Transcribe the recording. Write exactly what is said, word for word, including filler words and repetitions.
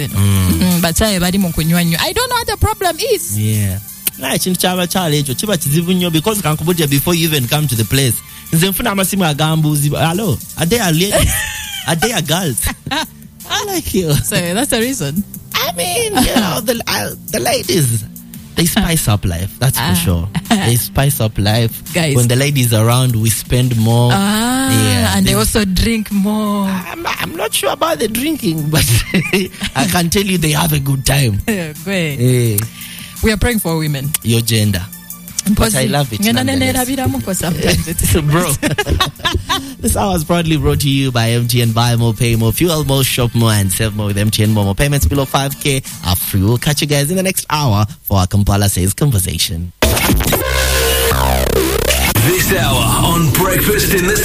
Mm. But I don't know what the problem is. Yeah. Na chintu chaba chale echo chiba kizibu nnyo because kankubudde before you even come to the place. Nze mfuna amasimu agambuzi. Hello, are they a ladies? Are they a girls? I like you. So that's the reason. I mean, you know, the uh, the ladies, they spice up life. That's for sure. They spice up life. Guys. When the ladies around, we spend more. Ah, yeah, and they, they also drink more. I'm, I'm not sure about the drinking, but I can tell you they have a good time. Yeah, great. Hey. We are praying for women. Your gender. But I love it. Bro. This hour is proudly brought to you by M T N. Buy more, pay more, fuel more, shop more, and save more with M T N Momo. Payments below five K are free. We'll catch you guys in the next hour for our Kampala Says Conversation. This hour on Breakfast in the